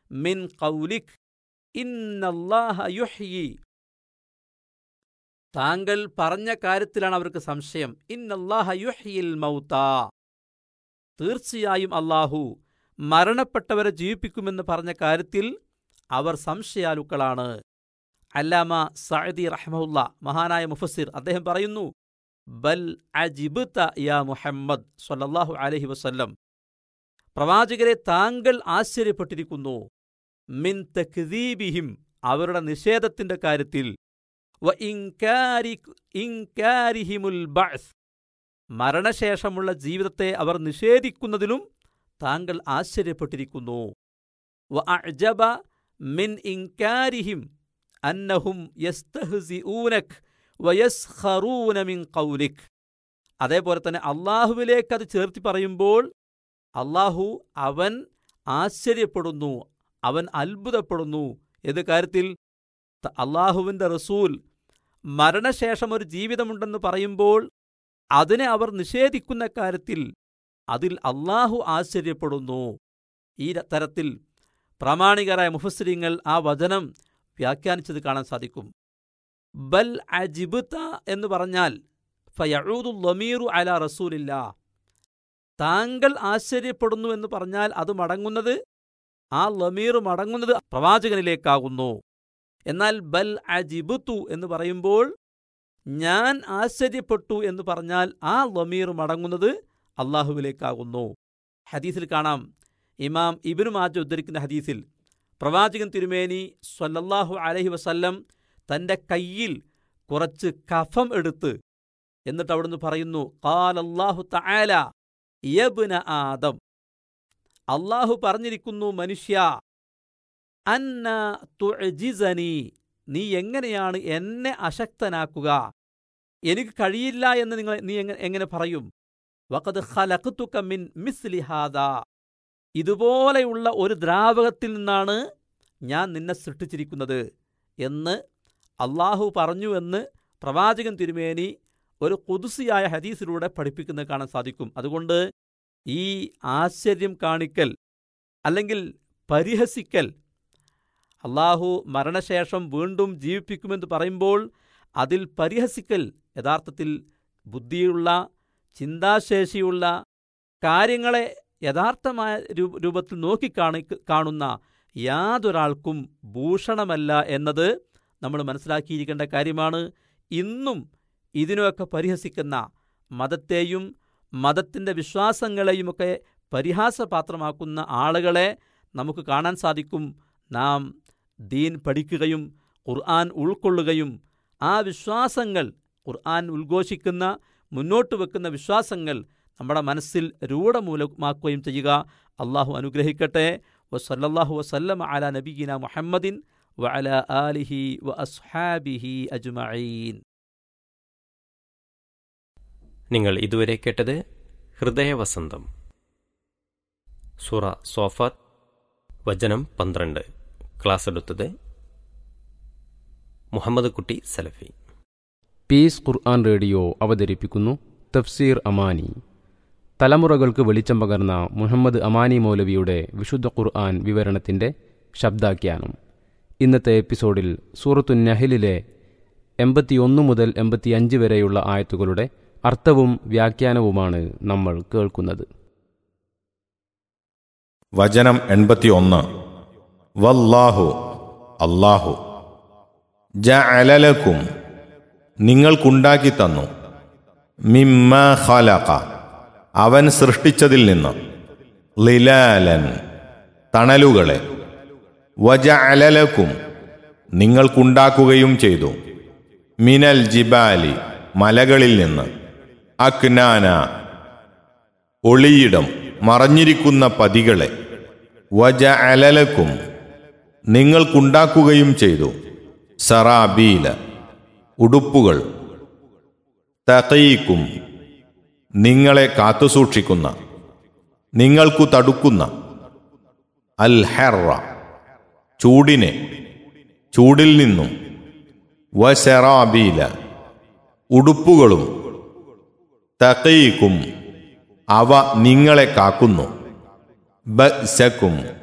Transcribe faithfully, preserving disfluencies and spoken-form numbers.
മിൻ ഖൗലിക് ഇന്നല്ലാഹ യുഹ്യി. താങ്കൾ പറഞ്ഞ കാര്യത്തിലാണ് അവർക്ക് സംശയം. ഇന്നല്ലാഹ യുഹ്യിൽ മൗതാ, തീർച്ചയായും അല്ലാഹു മരണപ്പെട്ടവരെ ജീവിപ്പിക്കുമെന്ന് പറഞ്ഞ കാര്യത്തിൽ അവർ സംശയാലുക്കളാണ്. അല്ലാമ സഅദി റഹ്മഹുല്ല, മഹാനായ മുഫസ്സിർ, അദ്ദേഹം പറയുന്നു, ബൽ അജിബ്ത യാ മുഹമ്മദ് സ്വല്ലല്ലാഹു അലൈഹി വസല്ലം, പ്രവാചകരെ താങ്കൾ ആശ്ചര്യപ്പെട്ടിരിക്കുന്നു, മിൻ തക്ദീബിഹിം, അവരുടെ നിഷേധത്തിന്റെ കാര്യത്തിൽ, വ ഇൻകാരി ഇൻകാരിഹിമുൽ ബഅസ്, മരണശേഷമുള്ള ജീവിതത്തെ അവർ നിഷേധിക്കുന്നതിലും താങ്കൾ ആശ്ചര്യപ്പെട്ടിരിക്കുന്നു. വ അഅജബ മിൻ ഇൻകാരിഹിം അന്നഹും യസ്തഹ്സിഊനക വയസ്ഖറൂന മിൻ ഖൗലിക്. അതേപോലെ തന്നെ അള്ളാഹുവിലേക്ക് അത് ചേർത്തി പറയുമ്പോൾ അള്ളാഹു അവൻ ആശ്ചര്യപ്പെടുന്നു, അവൻ അത്ഭുതപ്പെടുന്നു. ഏത് കാര്യത്തിൽ? അള്ളാഹുവിൻ്റെ റസൂൽ മരണശേഷം ഒരു ജീവിതമുണ്ടെന്ന് പറയുമ്പോൾ അതിനെ അവർ നിഷേധിക്കുന്ന കാര്യത്തിൽ അതിൽ അള്ളാഹു ആശ്ചര്യപ്പെടുന്നു. ഈ തരത്തിൽ പ്രാമാണികരായ മുഫസ്സിരീങ്ങൾ ആ വചനം വ്യാഖ്യാനിച്ചത് കാണാൻ സാധിക്കും. ബൽ അജിബ്ത എന്ന് പറഞ്ഞാൽ ഫയഊദു ളമീറു അലാ റസൂലില്ലാ, താങ്കൾ ആശ്ചര്യപ്പെടുന്നു എന്ന് പറഞ്ഞാൽ അത് മടങ്ങുന്നത്, ആ ലമീർ മടങ്ങുന്നത് പ്രവാചകനിലേക്കാകുന്നു. എന്നാൽ ബൽ അജിബ്തു എന്ന് പറയുമ്പോൾ ഞാൻ ആശ്ചര്യപ്പെട്ടു എന്ന് പറഞ്ഞാൽ ആ ലമീർ മടങ്ങുന്നത് അള്ളാഹുവിലേക്കാകുന്നു. ഹദീസിൽ കാണാം, ഇമാം ഇബ്നു മാജ ഉദ്ധരിക്കുന്ന ഹദീസിൽ പ്രവാചകൻ തിരുമേനി സ്വല്ലല്ലാഹു അലൈഹി വസല്ലം തൻ്റെ കയ്യിൽ കുറച്ച് കഫം എടുത്ത് എന്നിട്ട് അവിടുന്ന് പറയുന്നു, ഖാലല്ലാഹു തആല യബ്ന ആദം, അള്ളാഹു പറഞ്ഞിരിക്കുന്നു, മനുഷ്യ, അന്ന തുഅ്ജിസനി, നീ എങ്ങനെയാണ് എന്നെ അശക്തനാക്കുക, എനിക്ക് കഴിയില്ല എന്ന് നിങ്ങൾ നീ എങ്ങനെ പറയും? വഖദ് ഖലഖ്തുക മിൻ മിസ്ലി ഹാദാ, ഇതുപോലെയുള്ള ഒരു ദ്രാവകത്തിൽ നിന്നാണ് ഞാൻ നിന്നെ സൃഷ്ടിച്ചിരിക്കുന്നത് എന്ന് അള്ളാഹു പറഞ്ഞു എന്ന് പ്രവാചകൻ തിരുമേനി ഒരു ഖുദ്സിയായ ഹദീസിലൂടെ പഠിപ്പിക്കുന്നത് കാണാൻ സാധിക്കും. അതുകൊണ്ട് ഈ ആശ്ചര്യം കാണിക്കൽ അല്ലെങ്കിൽ പരിഹസിക്കൽ, അള്ളാഹു മരണശേഷം വീണ്ടും ജീവിപ്പിക്കുമെന്ന് പറയുമ്പോൾ അതിൽ പരിഹസിക്കൽ യഥാർത്ഥത്തിൽ ബുദ്ധിയുള്ള, ചിന്താശേഷിയുള്ള, കാര്യങ്ങളെ യഥാർത്ഥമായ രൂപത്തിൽ നോക്കിക്കാണി കാണുന്ന യാതൊരാൾക്കും ഭൂഷണമല്ല എന്നത് നമ്മൾ മനസ്സിലാക്കിയിരിക്കേണ്ട കാര്യമാണ്. ഇന്നും ഇതിനെയൊക്കെ പരിഹസിക്കുന്ന മതത്തെയും മതത്തിൻ്റെ വിശ്വാസങ്ങളെയുമൊക്കെ പരിഹാസപാത്രമാക്കുന്ന ആളുകളെ നമുക്ക് കാണാൻ സാധിക്കും. നാം ദീൻ പഠിക്കുകയും ഖുർആൻ ഉൾക്കൊള്ളുകയും ആ വിശ്വാസങ്ങൾ, ഖുർആൻ ഉദ്ഘോഷിക്കുന്ന, മുന്നോട്ട് വെക്കുന്ന വിശ്വാസങ്ങൾ നമ്മുടെ മനസ്സിൽ രൂഢമൂലമാക്കുകയും ചെയ്യുക. അള്ളാഹു അനുഗ്രഹിക്കട്ടെ. വസല്ലല്ലാഹു വസല്ലമ അലാ നബിയിന മുഹമ്മദിൻ വഅലാ ആലിഹി വഅസ്ഹാബിഹി അജ്മഈൻ. നിങ്ങൾ ഇതുവരെ കേട്ടത് ഹൃദയവസന്തം, സൂറ സ്വാഫാത്ത്, വചനം പന്ത്രണ്ട്. ക്ലാസ് എടുത്തത് മുഹമ്മദ് കുട്ടി സലഫി. പീസ് ഖുർആൻ റേഡിയോ അവതരിപ്പിക്കുന്നു തഫ്സീർ അമാനി. തലമുറകൾക്ക് വെളിച്ചം പകർന്ന മുഹമ്മദ് അമാനി മൗലവിയുടെ വിശുദ്ധ ഖുർആൻ വിവരണത്തിൻ്റെ ശബ്ദാഖ്യാനം. ഇന്നത്തെ എപ്പിസോഡിൽ സൂറത്തു നഹ്ലിലെ എൺപത്തിയൊന്ന് മുതൽ എൺപത്തിയഞ്ച് വരെയുള്ള ആയത്തുകളുടെ അർത്ഥവും വ്യാഖ്യാനവുമാണ് നമ്മൾ കേൾക്കുന്നത്. വചനം എൺപത്തിയൊന്ന്. വല്ലാഹു, അല്ലാഹു, ജഅല ലക്കും, നിങ്ങൾക്കുണ്ടാക്കി തന്നു, മിമ്മാ ഖലഖ, അവൻ സൃഷ്ടിച്ചതിൽ നിന്ന്, ളിലാലൻ, തണലുകളെ, വജഅല ലക്കും, നിങ്ങൾക്കുണ്ടാക്കുകയും ചെയ്തു, മിനൽ ജിബാലി, മലകളിൽ നിന്ന്, അക്നാന, ഒളിയിടം, മറഞ്ഞിരിക്കുന്ന പതികളെ, വജഅല ലക്കും, നിങ്ങൾക്കുണ്ടാക്കുകയും ചെയ്തു, സറാബീല, ഉടുപ്പുകൾ, തഖീക്കും, നിങ്ങളെ കാത്തുസൂക്ഷിക്കുന്ന, നിങ്ങൾക്കു തടുക്കുന്ന, അൽ ഹർറ, ചൂടിനെ, ചൂടിൽ നിന്നും, വസറാബീല, ഉടുപ്പുകളും, തഖീക്കും, അവ നിങ്ങളെ കാക്കുന്നു, ബഅ്സക്കും,